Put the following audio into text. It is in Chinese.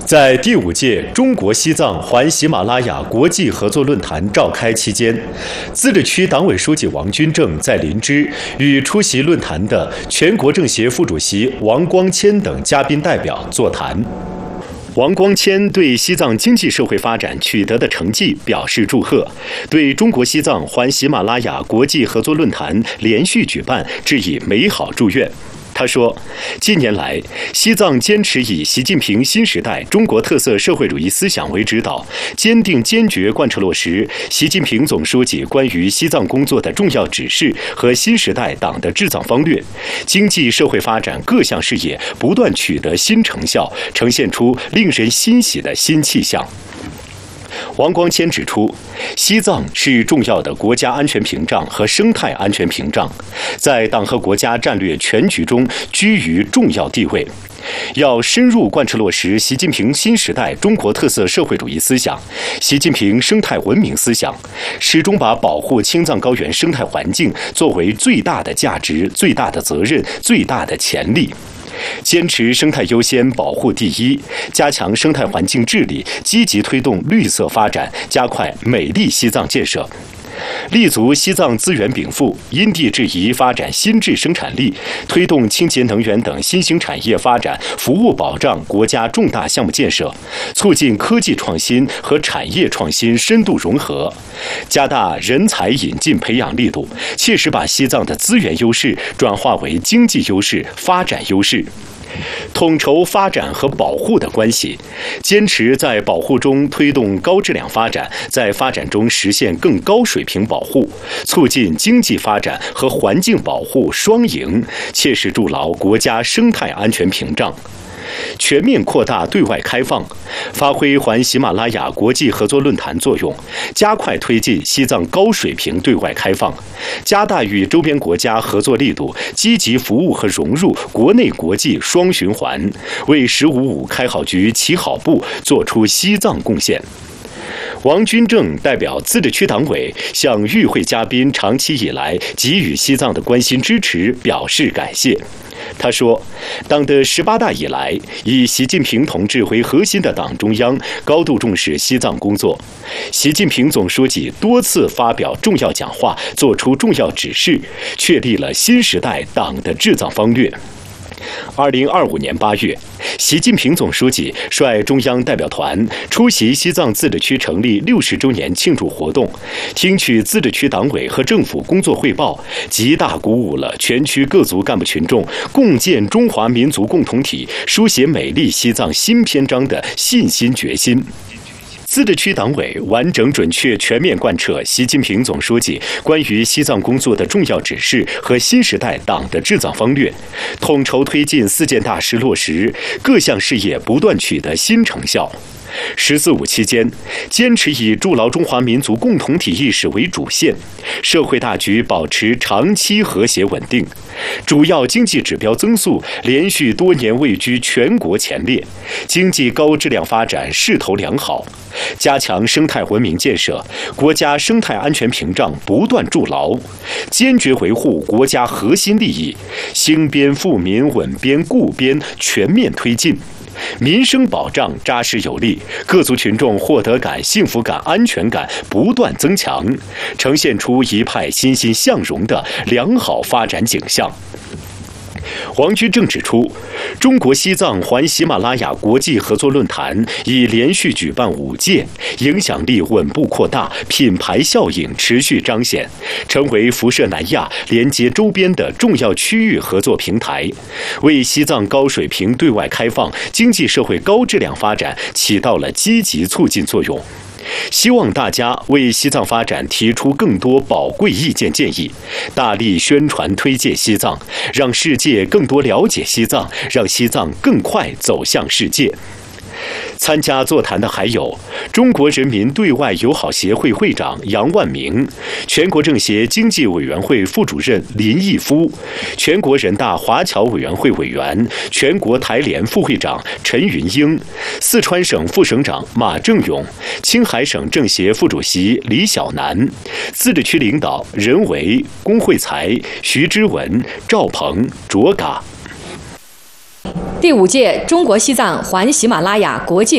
在第5届中国西藏环喜马拉雅国际合作论坛召开期间，自治区党委书记王军正在林芝与出席论坛的全国政协副主席王光谦等嘉宾代表座谈。王光谦对西藏经济社会发展取得的成绩表示祝贺，对中国西藏环喜马拉雅国际合作论坛连续举办致以美好祝愿。他说，近年来，西藏坚持以习近平新时代中国特色社会主义思想为指导，坚定坚决贯彻落实习近平总书记关于西藏工作的重要指示和新时代党的治藏方略，经济社会发展各项事业不断取得新成效，呈现出令人欣喜的新气象。王光谦指出，西藏是重要的国家安全屏障和生态安全屏障，在党和国家战略全局中居于重要地位。要深入贯彻落实习近平新时代中国特色社会主义思想、习近平生态文明思想，始终把保护青藏高原生态环境作为最大的价值、最大的责任、最大的潜力。坚持生态优先、保护第一，加强生态环境治理，积极推动绿色发展，加快美丽西藏建设。立足西藏资源禀赋，因地制宜发展新质生产力，推动清洁能源等新兴产业发展，服务保障国家重大项目建设，促进科技创新和产业创新深度融合，加大人才引进培养力度，切实把西藏的资源优势转化为经济优势、发展优势。统筹发展和保护的关系，坚持在保护中推动高质量发展，在发展中实现更高水平保护，促进经济发展和环境保护双赢，切实筑牢国家生态安全屏障。全面扩大对外开放，发挥环喜马拉雅国际合作论坛作用，加快推进西藏高水平对外开放，加大与周边国家合作力度，积极服务和融入国内国际双循环，为“15+5”开好局、起好步做出西藏贡献。王军正代表自治区党委向与会嘉宾长期以来给予西藏的关心支持表示感谢。他说，党的18大以来，以习近平同志为核心的党中央高度重视西藏工作，习近平总书记多次发表重要讲话，作出重要指示，确立了新时代党的治藏方略。2025年8月，习近平总书记率中央代表团出席西藏自治区成立60周年庆祝活动，听取自治区党委和政府工作汇报，极大鼓舞了全区各族干部群众共建中华民族共同体、书写美丽西藏新篇章的信心决心。自治区党委完整、准确、全面贯彻习近平总书记关于西藏工作的重要指示和新时代党的治藏方略，统筹推进4件大事落实，各项事业不断取得新成效。“14+5”期间，坚持以筑牢中华民族共同体意识为主线，社会大局保持长期和谐稳定，主要经济指标增速连续多年位居全国前列，经济高质量发展势头良好，加强生态文明建设，国家生态安全屏障不断筑牢，坚决维护国家核心利益，兴边富民、稳边固边全面推进。民生保障扎实有力，各族群众获得感、幸福感、安全感不断增强，呈现出一派欣欣向荣的良好发展景象。王军正指出，中国西藏环喜马拉雅国际合作论坛已连续举办5届，影响力稳步扩大，品牌效应持续彰显，成为辐射南亚、连接周边的重要区域合作平台，为西藏高水平对外开放、经济社会高质量发展起到了积极促进作用。希望大家为西藏发展提出更多宝贵意见建议，大力宣传推介西藏，让世界更多了解西藏，让西藏更快走向世界。参加座谈的还有中国人民对外友好协会会长杨万明、全国政协经济委员会副主任林毅夫、全国人大华侨委员会委员、全国台联副会长陈云英、四川省副省长马正勇、青海省政协副主席李小南、自治区领导任维、龚慧才、徐之文、赵鹏、卓嘎。 第5届中国西藏环喜马拉雅国际